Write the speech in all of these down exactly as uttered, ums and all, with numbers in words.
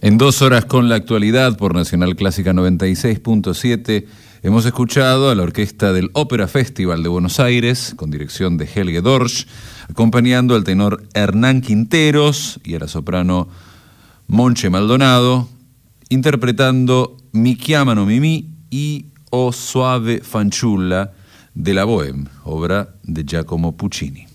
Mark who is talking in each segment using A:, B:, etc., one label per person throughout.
A: En dos horas con la actualidad por Nacional Clásica noventa y seis punto siete hemos escuchado a la orquesta del Ópera Festival de Buenos Aires, con dirección de Helge Dorsch, acompañando al tenor Hernán Quinteros y a la soprano Monche Maldonado, interpretando Mi chiamano Mimì y O Soave Fanciulla de la Bohème, obra de Giacomo Puccini.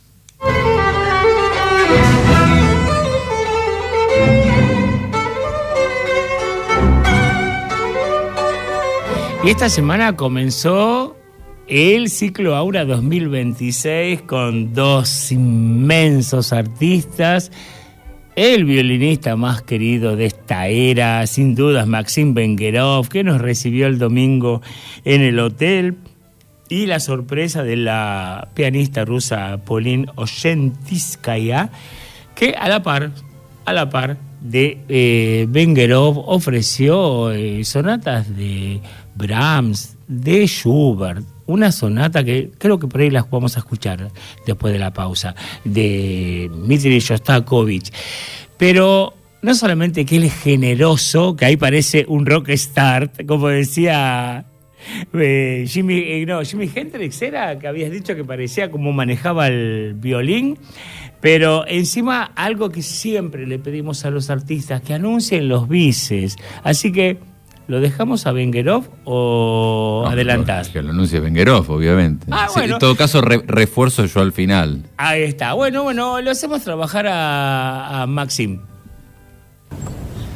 B: Y esta semana comenzó el ciclo Aura dos mil veintiséis con dos inmensos artistas. El violinista más querido de esta era, sin dudas, Maxim Vengerov, que nos recibió el domingo en el hotel. Y la sorpresa de la pianista rusa Polina Oshentskaya, que a la par, a la par de eh, Vengerov ofreció eh, sonatas de Brahms, de Schubert, una sonata que creo que por ahí las vamos a escuchar después de la pausa, de Dmitri Shostakovich. Pero no solamente que él es generoso, que ahí parece un rockstar, como decía eh, Jimmy, eh, no, Jimi Hendrix era, que habías dicho que parecía como manejaba el violín, pero encima algo que siempre le pedimos a los artistas, que anuncien los bises. Así que, ¿lo dejamos a Vengerov o no, adelantás?
A: Que lo anuncie Vengerov, obviamente.
B: Ah,
A: sí,
B: bueno.
A: En todo caso, re, refuerzo yo al final.
B: Ahí está. Bueno, bueno, lo hacemos trabajar a, a Maxim.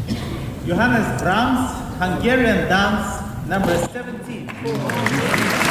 C: Johannes Brahms, Hungarian Dance, number seventeen.